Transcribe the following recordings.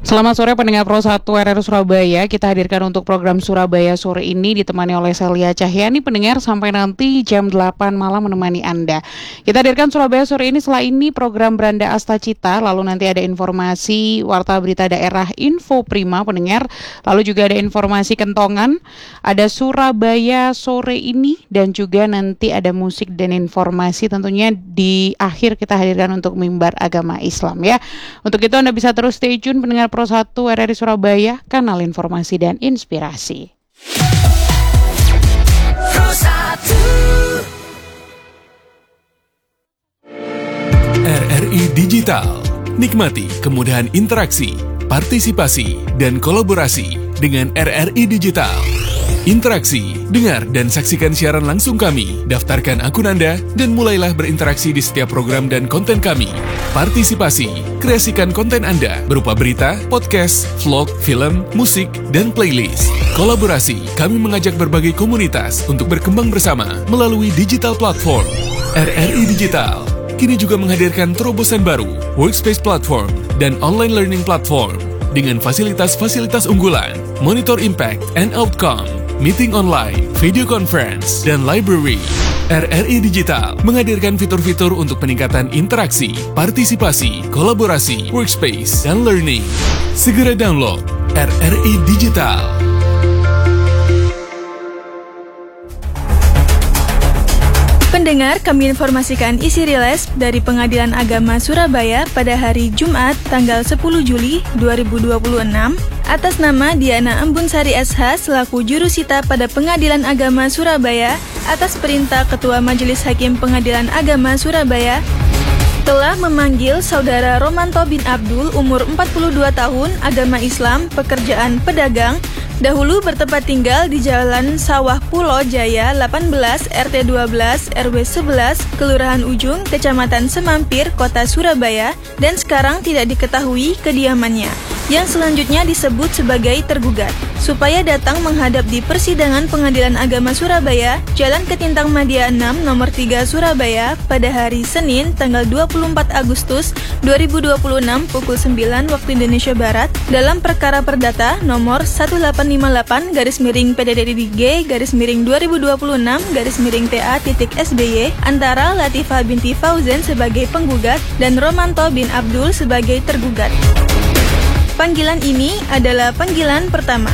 Selamat sore pendengar Pro 1 RRI Surabaya. Kita hadirkan untuk program Surabaya sore ini ditemani oleh Celia Cahyani pendengar sampai nanti jam 8 malam menemani Anda. Kita hadirkan Surabaya sore ini, setelah ini program Beranda Astacita, lalu nanti ada informasi Warta Berita Daerah Info Prima pendengar, lalu juga ada informasi Kentongan, ada Surabaya sore ini, dan juga nanti ada musik dan informasi tentunya di akhir kita hadirkan untuk mimbar agama Islam ya. Untuk itu Anda bisa terus stay tune pendengar Pro 1 RRI Surabaya, kanal informasi dan inspirasi. Pro 1 RRI Digital. Nikmati kemudahan interaksi, partisipasi, dan kolaborasi dengan RRI Digital. Interaksi, dengar dan saksikan siaran langsung kami, daftarkan akun Anda, dan mulailah berinteraksi di setiap program dan konten kami. Partisipasi, kreasikan konten Anda berupa berita, podcast, vlog, film, musik, dan playlist. Kolaborasi, kami mengajak berbagai komunitas untuk berkembang bersama melalui digital platform. RRI Digital kini juga menghadirkan terobosan baru, workspace platform, dan online learning platform dengan fasilitas-fasilitas unggulan, monitor impact and outcome, meeting online, video conference, dan library. RRI Digital menghadirkan fitur-fitur untuk peningkatan interaksi, partisipasi, kolaborasi, workspace, dan learning. Segera download RRI Digital. Pendengar, kami informasikan isi rilis dari Pengadilan Agama Surabaya pada hari Jumat tanggal 10 Juli 2026 atas nama Diana Embunsari SH selaku jurusita pada Pengadilan Agama Surabaya atas perintah Ketua Majelis Hakim Pengadilan Agama Surabaya telah memanggil Saudara Romanto bin Abdul umur 42 tahun, agama Islam, pekerjaan pedagang, dahulu bertempat tinggal di Jalan Sawah Pulo Jaya 18 RT 12 RW 11 Kelurahan Ujung, Kecamatan Semampir, Kota Surabaya, dan sekarang tidak diketahui kediamannya, yang selanjutnya disebut sebagai tergugat, supaya datang menghadap di persidangan Pengadilan Agama Surabaya, Jalan Ketintang Madia 6 nomor 3 Surabaya pada hari Senin tanggal 24 Agustus 2026 pukul 9 waktu Indonesia Barat dalam perkara perdata nomor 1858-PDDG-2026-TA.SBY antara Latifah binti Fauzan sebagai penggugat dan Romanto bin Abdul sebagai tergugat. Panggilan ini adalah panggilan pertama.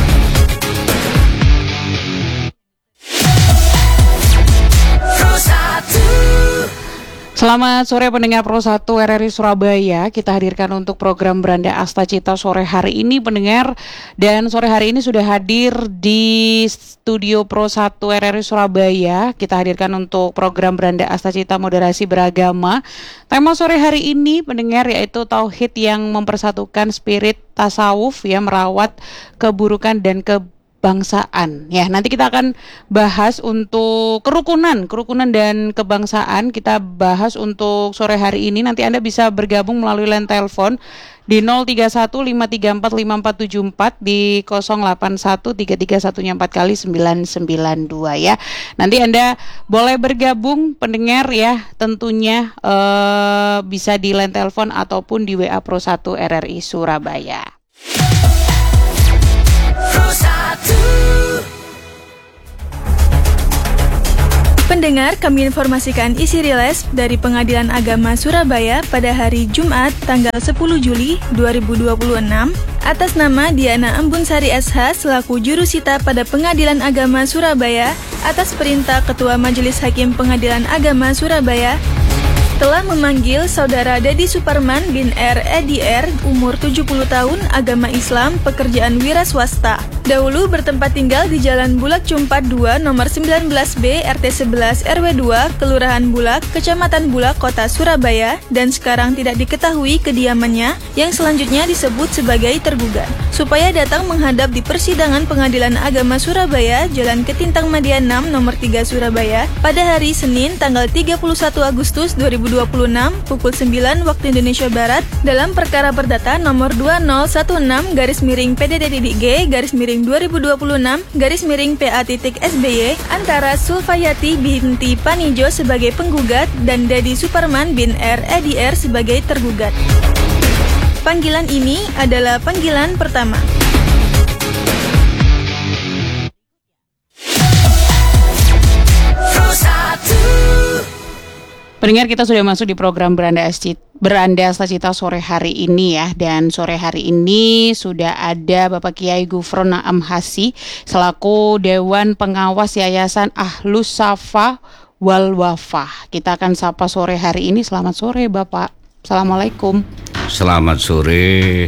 Selamat sore pendengar Pro 1 RRI Surabaya. Kita hadirkan untuk program Beranda Astacita sore hari ini pendengar. Dan sore hari ini sudah hadir di studio Pro 1 RRI Surabaya. Kita hadirkan untuk program Beranda Astacita moderasi beragama. Tema sore hari ini pendengar yaitu Tauhid yang mempersatukan spirit tasawuf ya, merawat keburukan dan kebangsaan. Ya, nanti kita akan bahas untuk kerukunan dan kebangsaan. Kita bahas untuk sore hari ini. Nanti Anda bisa bergabung melalui line telepon di 0315345474 di 08133114 ya. Nanti Anda boleh bergabung pendengar ya, tentunya bisa di line telepon ataupun di WA Pro 1 RRI Surabaya. Pendengar, kami informasikan isi rilis dari Pengadilan Agama Surabaya pada hari Jumat tanggal 10 Juli 2026 atas nama Diana Embunsari SH selaku jurusita pada Pengadilan Agama Surabaya atas perintah Ketua Majelis Hakim Pengadilan Agama Surabaya telah memanggil Saudara Dedi Suparman bin R. EDR umur 70 tahun, agama Islam, pekerjaan wira swasta. Dahulu bertempat tinggal di Jalan Bulak Cumpat 2 nomor 19B RT 11 RW 2 Kelurahan Bulak, Kecamatan Bulak, Kota Surabaya, dan sekarang tidak diketahui kediamannya, yang selanjutnya disebut sebagai tergugat, supaya datang menghadap di persidangan Pengadilan Agama Surabaya, Jalan Ketintang Madia 6 nomor 3 Surabaya pada hari Senin tanggal 31 Agustus 2026 pukul 9 waktu Indonesia Barat dalam perkara perdata nomor 2016-PDDG-2026-PA.SBY antara Sulfayati binti Panijo sebagai penggugat dan Dedi Suparman bin R. EDR sebagai tergugat. Panggilan ini adalah panggilan pertama. Pendengar, kita sudah masuk di program Beranda Asta Cita sore hari ini ya. Dan sore hari ini sudah ada Bapak Kiai Gufron Naam Hasi selaku Dewan Pengawas Yayasan Ahlus Safa wal Wafah. Kita akan sapa sore hari ini. Selamat sore Bapak. Assalamualaikum. Selamat sore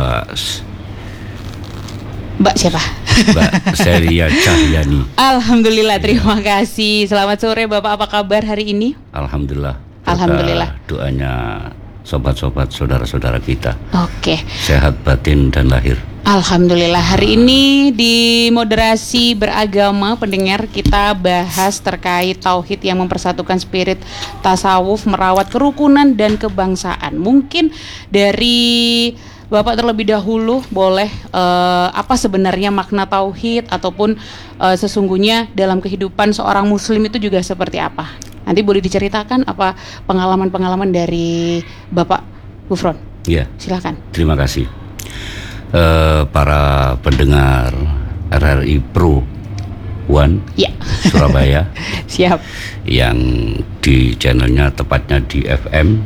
Mbak siapa? Mbak Seria Cahyani. Alhamdulillah, terima kasih. Selamat sore Bapak, apa kabar hari ini? Alhamdulillah. Alhamdulillah. Doanya sobat-sobat, saudara-saudara kita. Oke. Sehat batin dan lahir. Alhamdulillah. Hari ini di moderasi beragama, pendengar, kita bahas terkait tauhid yang mempersatukan spirit tasawuf, merawat kerukunan dan kebangsaan. Mungkin dari Bapak terlebih dahulu boleh apa sebenarnya makna tauhid ataupun sesungguhnya dalam kehidupan seorang muslim itu juga seperti apa? Nanti boleh diceritakan apa pengalaman-pengalaman dari Bapak Gufron? Iya. Silakan. Terima kasih. Para pendengar RRI Pro One ya. Surabaya. Siap. Yang di channelnya tepatnya di FM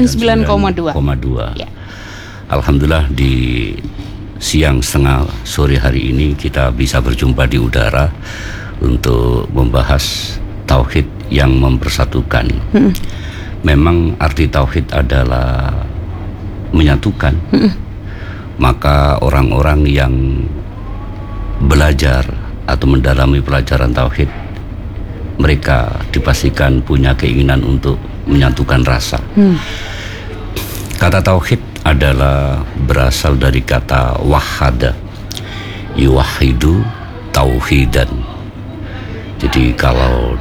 99,2. Ya. Alhamdulillah di siang setengah sore hari ini kita bisa berjumpa di udara untuk membahas tauhid yang mempersatukan. Memang arti tauhid adalah menyatukan. Maka orang-orang yang belajar atau mendalami pelajaran tauhid, mereka dipastikan punya keinginan untuk menyatukan rasa. Kata tauhid adalah berasal dari kata wahada, yuwahidu tauhidan. Jadi kalau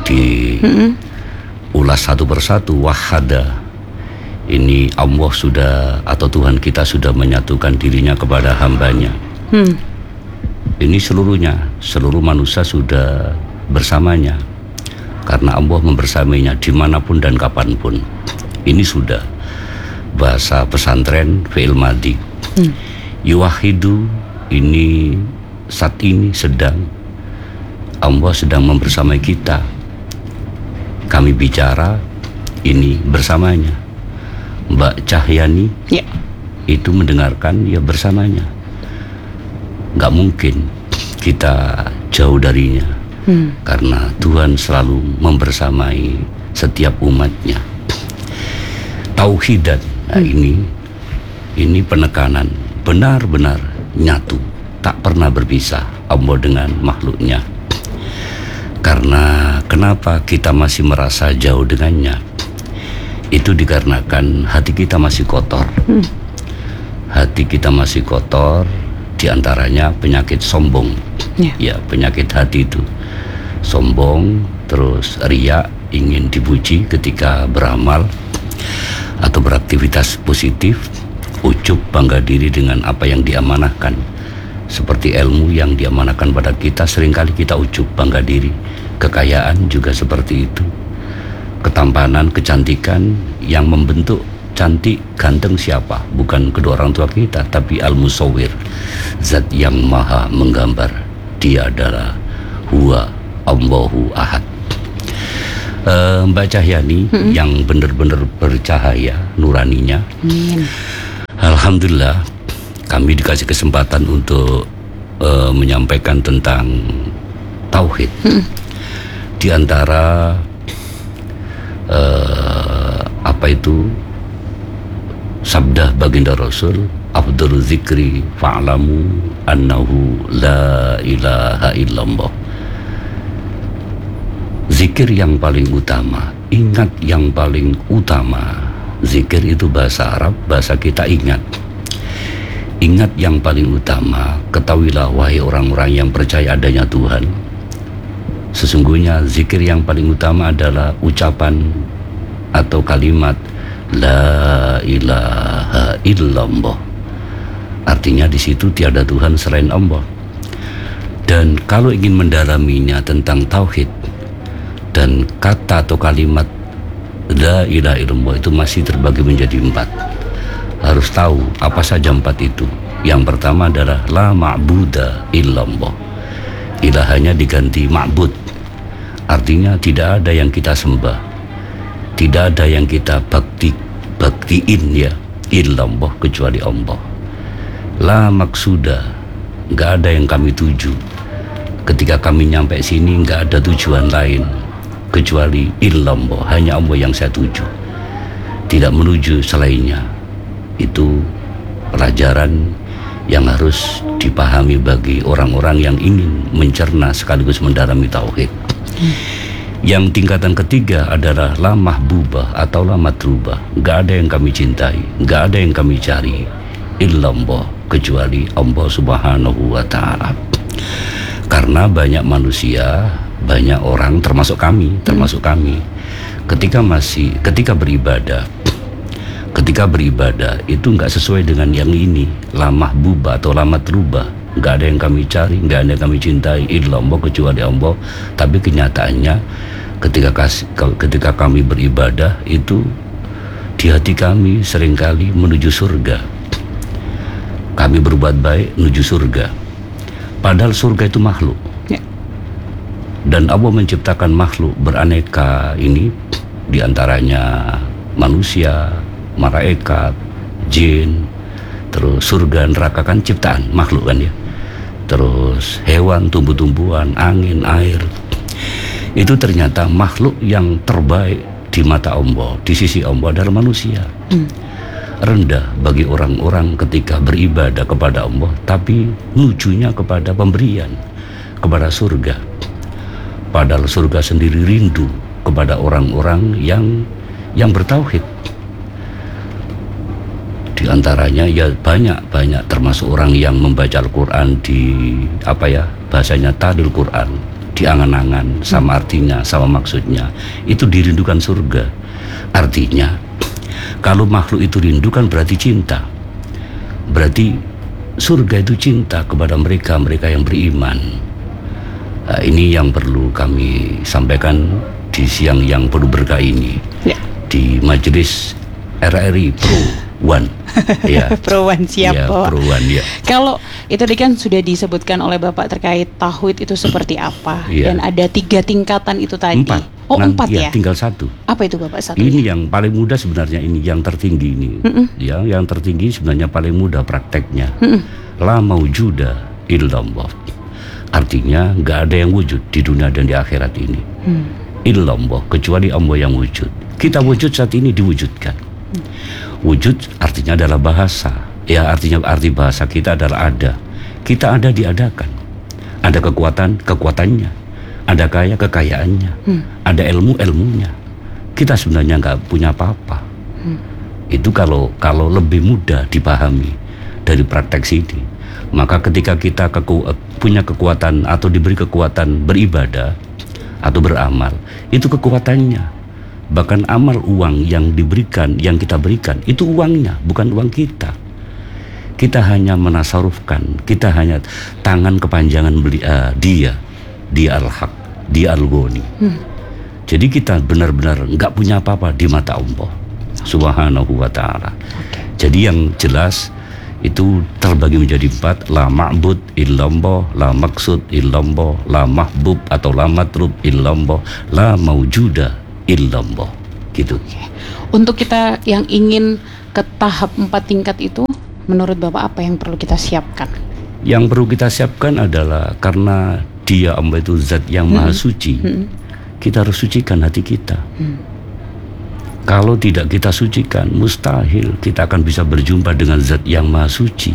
diulas satu persatu, wahada ini Allah sudah atau Tuhan kita sudah menyatukan dirinya kepada hambanya. Ini seluruhnya, seluruh manusia sudah bersamanya karena Allah membersamainya dimanapun dan kapanpun. Ini sudah bahasa pesantren fi'il madi. Yuwahidu ini saat ini sedang Allah sedang membersamai kita. Kami bicara ini bersamanya. Mbak Cahyani itu mendengarkan ya bersamanya. Gak mungkin kita jauh darinya. Karena Tuhan selalu membersamai setiap umatnya. Tauhidan, ini penekanan benar-benar nyatu, tak pernah berpisah Allah dengan makhluknya. Karena kenapa kita masih merasa jauh dengannya? Itu dikarenakan hati kita masih kotor. Hati kita masih kotor, diantaranya penyakit sombong. Ya, penyakit hati itu sombong, terus riya, ingin dipuji ketika beramal atau beraktivitas positif, ujub, bangga diri dengan apa yang diamanahkan. Seperti ilmu yang diamanahkan pada kita, seringkali kita ujub, bangga diri. Kekayaan juga seperti itu. Ketampanan, kecantikan yang membentuk cantik, ganteng siapa? Bukan kedua orang tua kita, tapi Al-Musawwir, zat yang maha menggambar. Dia adalah Huwa Allahu Ahad. Mbak Cahyani yang benar-benar bercahaya nuraninya. Alhamdulillah kami dikasih kesempatan untuk menyampaikan tentang tauhid. Di antara apa itu sabda baginda Rasul, afdhalu dzikri fa'lamu annahu la ilaha illallah. Zikir yang paling utama, ingat yang paling utama. Zikir itu bahasa Arab, bahasa kita ingat. Ingat yang paling utama, ketahuilah wahai orang-orang yang percaya adanya Tuhan. Sesungguhnya zikir yang paling utama adalah ucapan atau kalimat La ilaha illallah. Artinya di situ tiada Tuhan selain Allah. Dan kalau ingin mendalaminya tentang tauhid, dan kata atau kalimat La ilaha illallah itu masih terbagi menjadi 4. harus tahu apa saja 4 itu. Yang pertama adalah la ma'buda illallah. Ilahnya diganti ma'bud. Artinya tidak ada yang kita sembah, tidak ada yang kita baktiin ya, illallah, kecuali Allah. La maksuda, nggak ada yang kami tuju. Ketika kami nyampe sini nggak ada tujuan lain kecuali illallah, hanya Allah yang saya tuju, tidak menuju selainnya. Itu pelajaran yang harus dipahami bagi orang-orang yang ingin mencerna sekaligus mendalami tauhid. Yang tingkatan ketiga adalah la mahbubah atau la matrubah. Gak ada yang kami cintai, gak ada yang kami cari, illallah, kecuali Allah subhanahu wa ta'ala. Karena banyak manusia, banyak orang, termasuk kami, ketika beribadah itu nggak sesuai dengan yang ini, la mahbubah atau la matrubah. Nggak ada yang kami cari, nggak ada yang kami cintai, illallah, kecuali Allah. Tapi kenyataannya ketika kami beribadah itu di hati kami seringkali menuju surga. Kami berbuat baik menuju surga, padahal surga itu makhluk ya. Dan Allah menciptakan makhluk beraneka ini, diantaranya manusia, malaikat, jin, terus surga, neraka kan ciptaan makhluk kan ya. Terus hewan, tumbuh-tumbuhan, angin, air. Itu ternyata makhluk yang terbaik di mata Allah, di sisi Allah adalah manusia. Rendah bagi orang-orang ketika beribadah kepada Allah, tapi nujunya kepada pemberian, kepada surga. Padahal surga sendiri rindu kepada orang-orang yang bertauhid. Di antaranya ya banyak termasuk orang yang membaca Al-Quran di bahasanya tadil Quran, diangan-angan sama artinya, sama maksudnya, itu dirindukan surga. Artinya kalau makhluk itu rindukan berarti cinta, berarti surga itu cinta kepada mereka yang beriman. Nah, ini yang perlu kami sampaikan di siang yang penuh berkah ini ya. Di majelis RRI Pro One. Ya. Pro One siap ya, Pro One ya. Kalau itu tadi kan sudah disebutkan oleh Bapak terkait tauhid itu seperti apa ya. Dan ada 3 tingkatan itu tadi. 4 ya. Tinggal 1. Apa itu Bapak satu? Ini yang paling mudah sebenarnya, ini yang tertinggi ini. Ya, yang tertinggi sebenarnya paling mudah prakteknya. La maujuda illallah. Artinya nggak ada yang wujud di dunia dan di akhirat ini. Illallah, kecuali Allah yang wujud. Kita wujud saat ini diwujudkan. Wujud artinya adalah bahasa. Ya, arti bahasa kita adalah ada. Kita ada diadakan. Ada kekuatannya. Ada kekayaannya. Ada ilmunya. Kita sebenarnya nggak punya apa-apa. Itu kalau lebih mudah dipahami dari praktek sini. Maka ketika kita punya kekuatan atau diberi kekuatan beribadah atau beramal, itu kekuatannya. Bahkan amal uang yang diberikan, yang kita berikan, itu uangnya, bukan uang kita. Kita hanya menasarufkan, kita hanya tangan kepanjangan dia al-haq, dia al-ghani. Jadi kita benar-benar nggak punya apa-apa di mata Allah subhanahu wa ta'ala. Jadi yang jelas itu terbagi menjadi 4, la ma'bud illallah, la maksud illallah, la mahbub atau la matrub illallah, la maujuda illallah, gitu. Untuk kita yang ingin ke tahap 4 tingkat itu, menurut Bapak apa yang perlu kita siapkan? Yang perlu kita siapkan adalah karena Dia Allah itu zat yang maha suci, kita harus sucikan hati kita. Kalau tidak kita sucikan, mustahil kita akan bisa berjumpa dengan zat yang maha suci.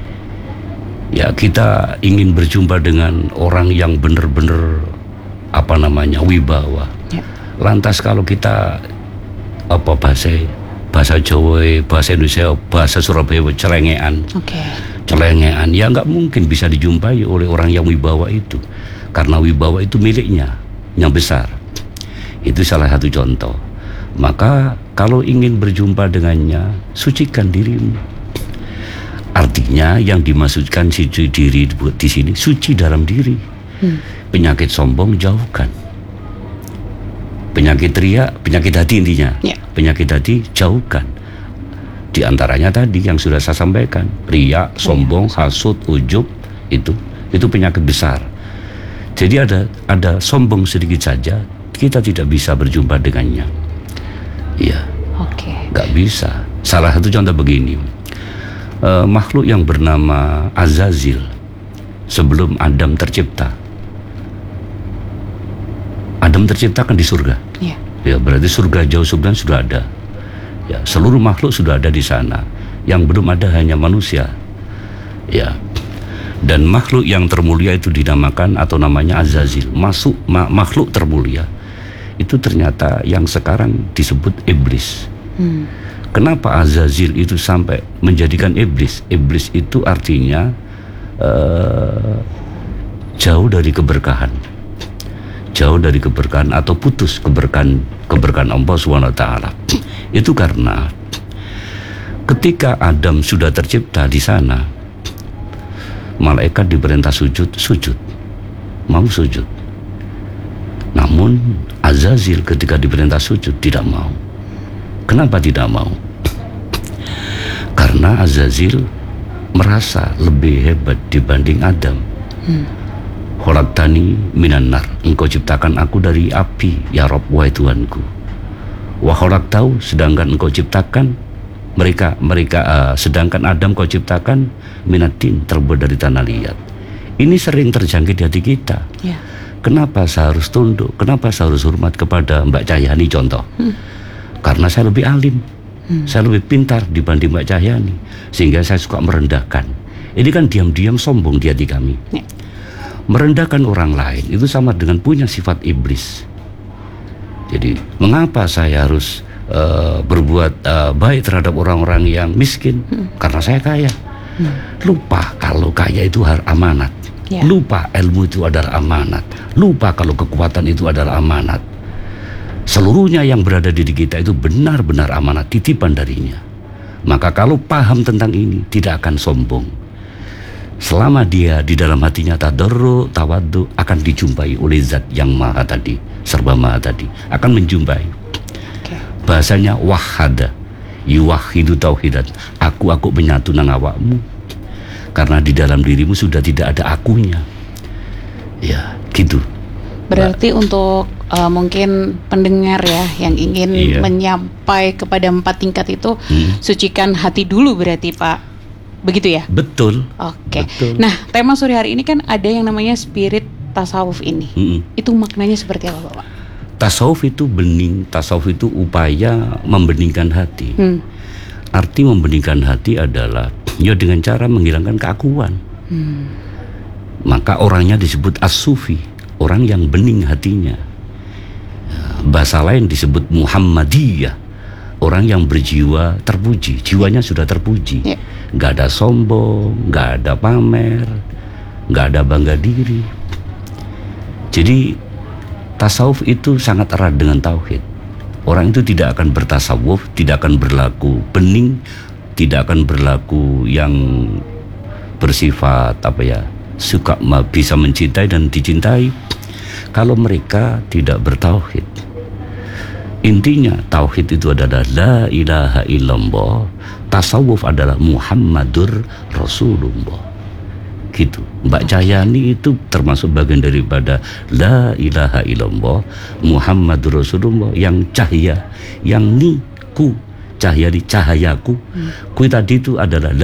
Ya, kita ingin berjumpa dengan orang yang benar-benar wibawa. Ya. Lantas kalau kita bahasa Jawa, bahasa Indonesia, bahasa Surabaya celengean, celengean, ya nggak mungkin bisa dijumpai oleh orang yang wibawa itu, karena wibawa itu miliknya yang besar. Itu salah satu contoh. Maka kalau ingin berjumpa dengannya, sucikan dirimu. Artinya yang dimaksudkan suci diri di sini, suci dalam diri. Penyakit sombong jauhkan. Penyakit riya, penyakit hati intinya. Penyakit hati jauhkan. Di antaranya tadi yang sudah saya sampaikan, riya, sombong, hasud, ujub, itu penyakit besar. Jadi ada sombong sedikit saja, kita tidak bisa berjumpa dengannya. Iya. Oke. Gak bisa. Salah satu contoh begini, makhluk yang bernama Azazil sebelum Adam tercipta. Adam terciptakan di surga. Iya. Ya, berarti surga jauh sebenarnya sudah ada. Ya, seluruh makhluk sudah ada di sana. Yang belum ada hanya manusia. Ya. Dan makhluk yang termulia itu dinamakan atau namanya Azazil. Makhluk termulia itu ternyata yang sekarang disebut iblis. Kenapa Azazil itu sampai menjadikan iblis? Iblis itu artinya jauh dari keberkahan. Jauh dari keberkahan atau putus keberkahan Allah SWT. Itu karena ketika Adam sudah tercipta di sana, malaikat diperintah sujud, mau sujud. Namun Azazil ketika diperintah sujud tidak mau. Kenapa tidak mau? Karena Azazil merasa lebih hebat dibanding Adam. Khalaqtani minan nar, engkau ciptakan aku dari api, ya Rabb, wahai Tuhanku. Wa khalaqtahu, sedangkan engkau ciptakan sedangkan Adam kau ciptakan minatin, terbuat dari tanah liat. Ini sering terjangkit di hati kita. Kenapa saya harus tunduk? Kenapa saya harus hormat kepada Mbak Cahyani contoh? Karena saya lebih alim, saya lebih pintar dibanding Mbak Cahyani, sehingga saya suka merendahkan. Ini kan diam-diam sombong di hati kami. Merendahkan orang lain itu sama dengan punya sifat iblis. Jadi mengapa saya harus berbuat baik terhadap orang-orang yang miskin? Karena saya kaya. Lupa kalau kaya itu amanat. Lupa ilmu itu adalah amanat. Lupa kalau kekuatan itu adalah amanat. Seluruhnya yang berada di diri kita itu benar-benar amanat, titipan darinya. Maka kalau paham tentang ini, tidak akan sombong. Selama dia di dalam hatinya tadarru, tawaddu, akan dijumpai oleh zat yang maha tadi, serba maha tadi, akan menjumpai. Bahasanya wahada, yuwahidu tauhidat, aku menyatu nang awakmu. Karena di dalam dirimu sudah tidak ada akunya. Ya, gitu. Berarti untuk mungkin pendengar ya yang ingin menyampai kepada 4 tingkat itu, sucikan hati dulu berarti Pak. Begitu ya? Betul. Oke. Betul. Nah, tema sore hari ini kan ada yang namanya spirit tasawuf ini. Itu maknanya seperti apa, Pak? Tasawuf itu bening, tasawuf itu upaya membeningkan hati. Arti membeningkan hati adalah ya dengan cara menghilangkan keakuan. Maka orangnya disebut as-sufi, orang yang bening hatinya. Bahasa lain disebut Muhammadiyah, orang yang berjiwa terpuji, jiwanya sudah terpuji. Gak ada sombong, gak ada pamer, gak ada bangga diri. Jadi tasawuf itu sangat erat dengan tauhid. Orang itu tidak akan bertasawuf, tidak akan berlaku bening, tidak akan berlaku yang bersifat suka bisa mencintai dan dicintai kalau mereka tidak bertauhid. Intinya tauhid itu adalah la ilaha illallah, tasawuf adalah Muhammadur Rasulullah. Gitu. Mbak Cahyani itu termasuk bagian daripada la ilaha illallah Muhammadur Rasulullah, yang cahaya, yang ku cahaya di cahayaku. Ku tadi itu adalah